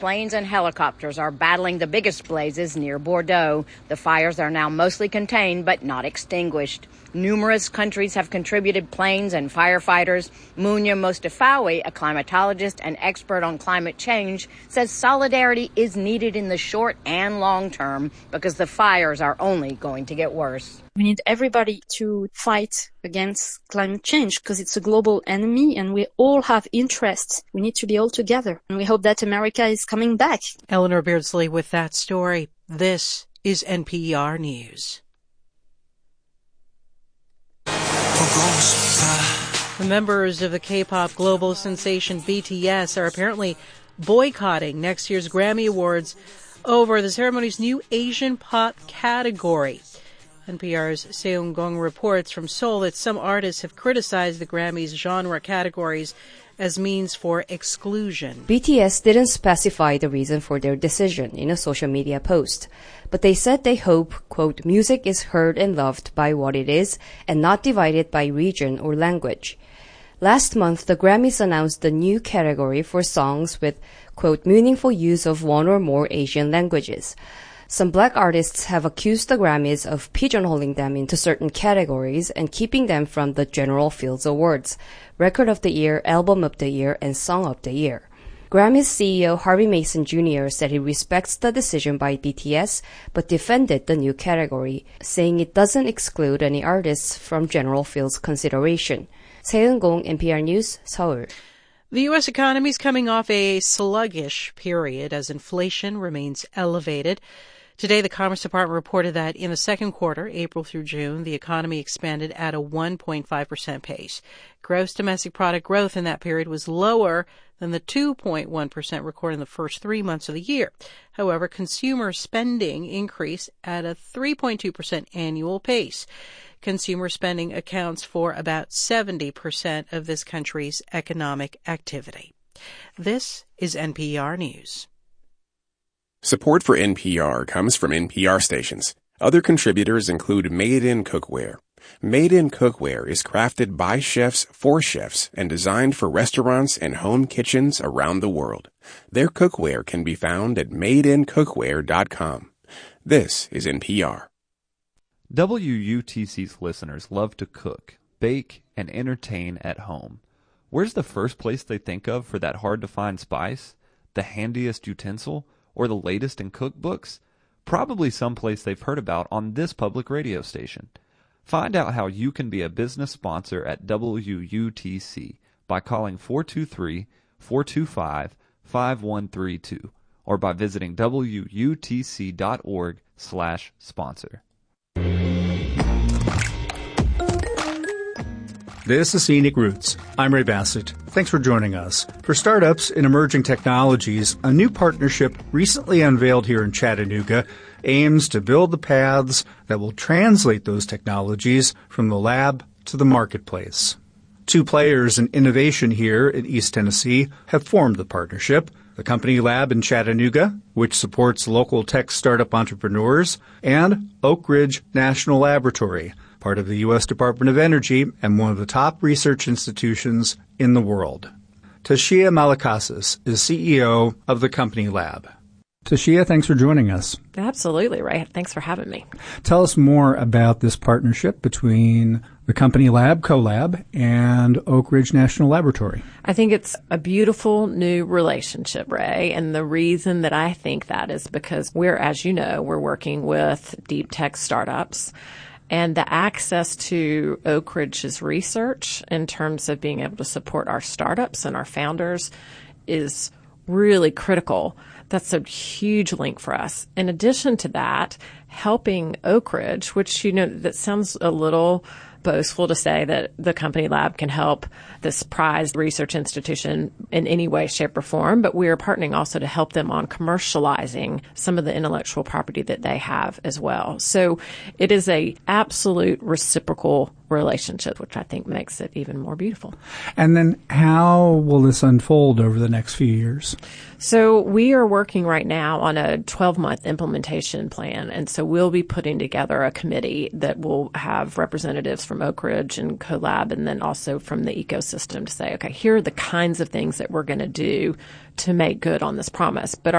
Planes and helicopters are battling the biggest blazes near Bordeaux. The fires are now mostly contained but not extinguished. Numerous countries have contributed planes and firefighters. Munya Mostafawi, a climatologist and expert on climate change, says solidarity is needed in the short and long term because the fires are only going to get worse. We need everybody to fight against climate change because it's a global enemy and we all have interests. We need to be all together. And we hope that America is coming back. Eleanor Beardsley with that story. This is NPR News. The members of the K-pop global sensation BTS are apparently boycotting next year's Grammy Awards over the ceremony's new Asian pop category. NPR's Seung Gong reports from Seoul that some artists have criticized the Grammys' genre categories as means for exclusion. BTS didn't specify the reason for their decision in a social media post, but they said they hope, quote, music is heard and loved by what it is and not divided by region or language. Last month, the Grammys announced the new category for songs with, quote, meaningful use of one or more Asian languages. Some black artists have accused the Grammys of pigeonholing them into certain categories and keeping them from the general Fields Awards, Record of the Year, Album of the Year, and Song of the Year. Grammys CEO Harvey Mason Jr. said he respects the decision by BTS, but defended the new category, saying it doesn't exclude any artists from general Fields consideration. 세은공, NPR News, 서울. The U.S. economy is coming off a sluggish period as inflation remains elevated. Today, the Commerce Department reported that in the second quarter, April through June, the economy expanded at a 1.5% pace. Gross domestic product growth in that period was lower than the 2.1% recorded in the first 3 months of the year. However, consumer spending increased at a 3.2% annual pace. Consumer spending accounts for about 70% of this country's economic activity. This is NPR News. Support for NPR comes from NPR stations. Other contributors include Made in Cookware. Made in Cookware is crafted by chefs for chefs and designed for restaurants and home kitchens around the world. Their cookware can be found at madeincookware.com. This is NPR. WUTC's listeners love to cook, bake, and entertain at home. Where's the first place they think of for that hard-to-find spice, the handiest utensil, or the latest in cookbooks? Probably someplace they've heard about on this public radio station. Find out how you can be a business sponsor at WUTC by calling 423-425-5132 or by visiting WUTC.org/sponsor. This is Scenic Roots. I'm Ray Bassett. Thanks for joining us. For startups in emerging technologies, a new partnership recently unveiled here in Chattanooga aims to build the paths that will translate those technologies from the lab to the marketplace. Two players in innovation here in East Tennessee have formed the partnership: the Company Lab in Chattanooga, which supports local tech startup entrepreneurs, and Oak Ridge National Laboratory, part of the U.S. Department of Energy and one of the top research institutions in the world. Tashia Malakasis is CEO of the Company Lab. Tashia, thanks for joining us. Absolutely, Ray. Thanks for having me. Tell us more about this partnership between the Company Lab, CoLab, and Oak Ridge National Laboratory. I think it's a beautiful new relationship, Ray. And the reason that I think that is because as you know, we're working with deep tech startups. And the access to Oak Ridge's research in terms of being able to support our startups and our founders is really critical. That's a huge link for us. In addition to that, helping Oak Ridge, which, that sounds a little boastful to say that the Company Lab can help this prized research institution in any way, shape, or form, but we are partnering also to help them on commercializing some of the intellectual property that they have as well. So it is a absolute reciprocal relationship, which I think makes it even more beautiful. And then how will this unfold over the next few years? So we are working right now on a 12-month implementation plan. And so we'll be putting together a committee that will have representatives from Oak Ridge and CoLab and then also from the ecosystem to say, okay, here are the kinds of things that we're going to do to make good on this promise. But